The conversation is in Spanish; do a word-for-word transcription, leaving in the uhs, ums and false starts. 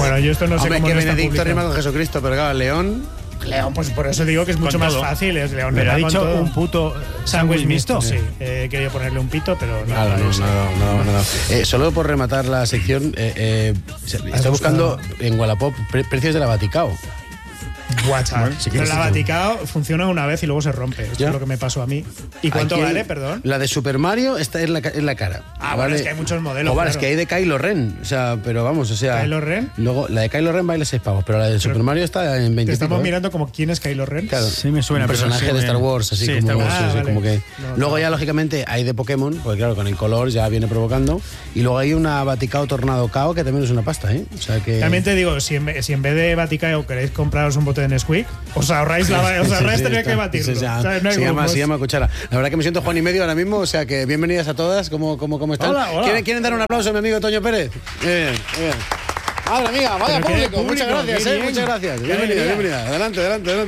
Bueno, yo esto no sé Hombre, cómo que no está Benedicto publicado. rima con Jesucristo, pero claro, León... León, pues por eso digo que es mucho Con más todo. fácil. Es León Pero ha rima con dicho todo. un puto sándwich mixto. Sí. Sí, eh, he querido ponerle un pito, pero no. Nada, no, no, no, no, no, no. Eh, solo por rematar la sección, eh, eh, estoy buscando en Wallapop pre- precios de la Vaticao. Buah, chaval. si Pero quieres, la sí, Vaticao funciona una vez y luego se rompe. Esto ¿Ya? es lo que me pasó a mí. ¿Y cuánto Aquí, vale, perdón? La de Super Mario está en la, ca- en la cara. Ah, bueno, es que hay muchos modelos, O vale, claro. es que hay de Kylo Ren. O sea, pero vamos, o sea. ¿Kylo Ren? Luego, la de Kylo Ren vale seis pavos, pero la de Super Mario está en veinte. Te estamos pico, ¿eh? mirando como quién es Kylo Ren. Claro, Sí me suena, un pero personaje no sé de Star bien. Wars, así Sí, como, Star Wars. sí, Ah, sí, vale. como que. No, luego no. ya, lógicamente, hay de Pokémon, porque claro, con el color ya viene provocando. Y luego hay una Vaticao Tornado Cao, que también es una pasta, ¿eh? O sea que. También te digo, si en, vez- si en vez de Vaticao queréis compraros un bote de Nesquik, os ahorráis, la, os ahorráis Sí, sí, tener está. que batirlo. Sí, ya, ¿Sabes? No hay se, llama, grupos. se llama cuchara. La verdad que me siento Juan y medio ahora mismo, o sea que bienvenidas a todas. ¿Cómo, cómo, cómo están? Hola, hola. ¿Quieren, ¿Quieren dar un aplauso a mi amigo Toño Pérez? Bien, bien. Madre mía, vaya Pero qué público, público, muchas gracias, qué eh, bien. muchas gracias. Qué Bienvenida, alegría. bienvenida. Adelante, adelante, adelante.